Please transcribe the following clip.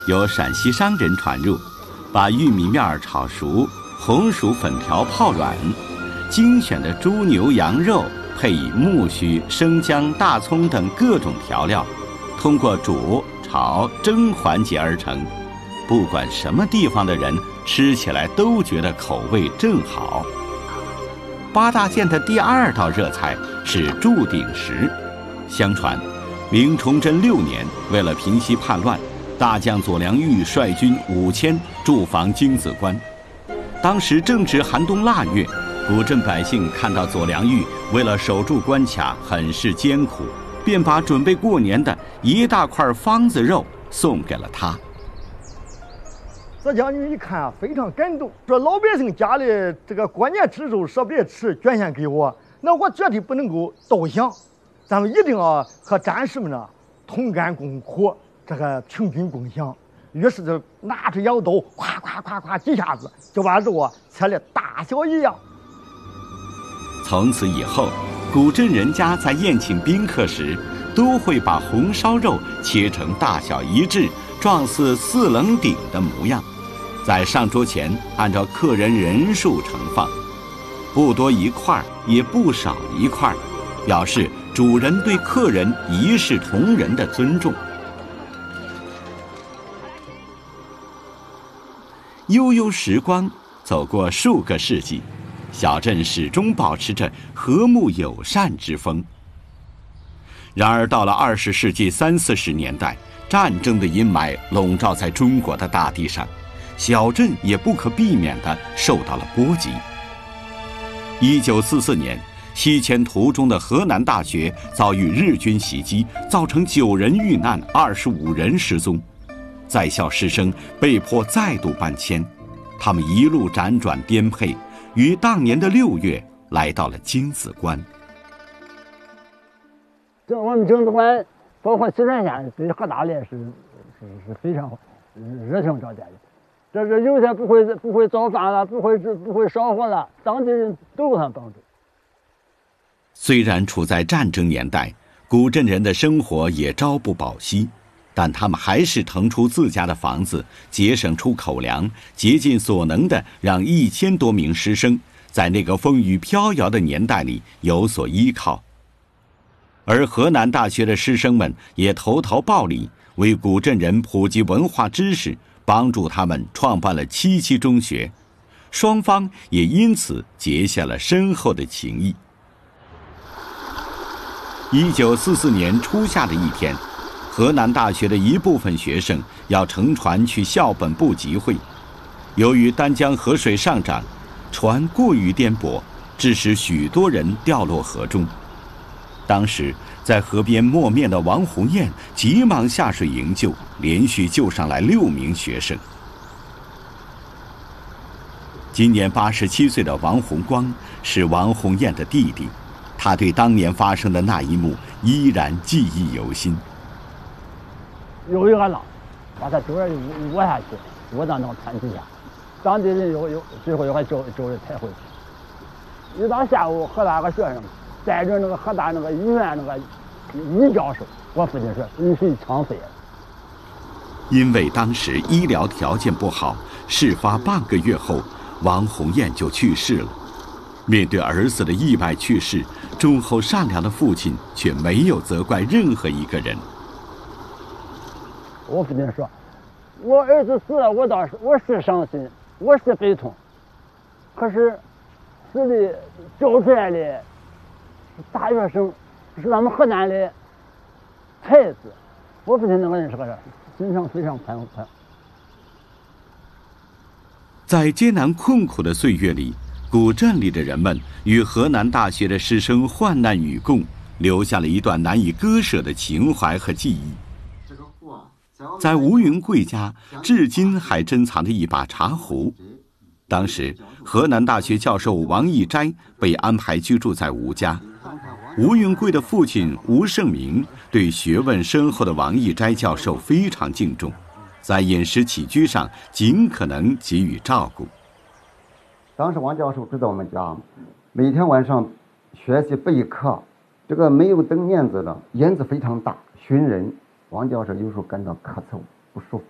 由陕西商人传入，把玉米面炒熟，红薯粉条泡软，精选的猪牛羊肉配以木须、生姜、大葱等各种调料，通过煮、炒、蒸环节而成。不管什么地方的人吃起来都觉得口味正好。八大件的第二道热菜是铸鼎食。相传，明崇祯6年，为了平息叛乱，大将左良玉率军5000驻防京子关。当时正值寒冬腊月，古镇百姓看到左良玉为了守住关卡很是艰苦，便把准备过年的一大块方子肉送给了他。 左将军一看啊，非常感动，说老百姓家里这个过年吃肉舍不得吃，捐献给我，那我绝对不能够倒想，咱们一定要和战士们呢同甘共苦，这个平均共享。于是就拿出羊刀，咵咵咵咵几下子就把肉啊切得大小一样。 从此以后，古镇人家在宴请宾客时，都会把红烧肉切成大小一致、状似4棱鼎的模样，在上桌前按照客人人数盛放，不多一块也不少一块，表示主人对客人一视同仁的尊重。悠悠时光走过数个世纪，小镇始终保持着和睦友善之风。然而到了20世纪30、40年代，战争的阴霾笼罩在中国的大地上，小镇也不可避免地受到了波及。1944年，西迁途中的河南大学遭遇日军袭击，造成9人遇难，25人失踪。在校师生被迫再度搬迁，他们一路辗转颠沛，于当年的6月来到了京子关。 我们京子关，包括西川县对河大来是非常热情招待的。这是有些不会造饭了，不会烧火了，当地人都给他帮助。 虽然处在战争年代，古镇人的生活也朝不保夕，但他们还是腾出自家的房子，节省出口粮，竭尽所能地让1000多名师生在那个风雨飘摇的年代里有所依靠。而河南大学的师生们也投桃报李，为古镇人普及文化知识，帮助他们创办了7期中学，双方也因此结下了深厚的情谊。1944年初夏的一天，河南大学的一部分学生要乘船去校本部集会，由于丹江河水上涨，船过于颠簸，致使许多人掉落河中。当时在河边磨面的王红艳急忙下水营救，连续救上来6名学生。今年87岁的王洪光是王红艳的弟弟，他对当年发生的那一幕依然记忆犹新。 有一个浪把他周儿窝下去，窝到那个船底下，当地人最后又还周人抬回去。一到下午，河大个学生带着那个河大那个医院那个李教授，我父亲说你是枪毙了。 因为当时医疗条件不好，事发半个月后，王红艳就去世了。面对儿子的意外去世，忠厚善良的父亲却没有责怪任何一个人。 我父亲说，我儿子死了，我是伤心，我是悲痛，可是死的救出来的是大学生，是咱们河南的才子。我父亲那个人是个心肠非常宽阔。 在艰难困苦的岁月里，古镇里的人们与河南大学的师生患难与共，留下了一段难以割舍的情怀和记忆。在吴云贵家，至今还珍藏着一把茶壶。当时，河南大学教授王义斋被安排居住在吴家。吴云贵的父亲吴胜明对学问深厚的王义斋教授非常敬重，在饮食起居上尽可能给予照顾。 当时王教授住在我们家，每天晚上学习备课，这个没有灯面子的，烟子非常大，熏人。王教授有时候感到咳嗽不舒服，